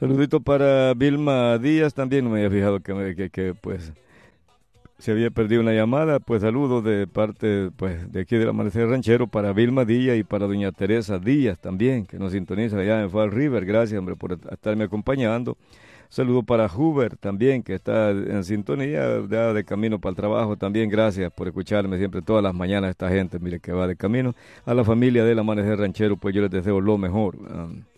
Saludito para Vilma Díaz también, no me había fijado pues se había perdido una llamada, pues saludos de parte pues de aquí del Amanecer Ranchero para Vilma Díaz y para doña Teresa Díaz también, que nos sintoniza allá en Fall River, gracias hombre por estarme acompañando. Saludo para Huber también, que está en sintonía, ya de camino para el trabajo también, gracias por escucharme siempre todas las mañanas esta gente, mire que va de camino. A la familia del Amanecer Ranchero, pues yo les deseo lo mejor.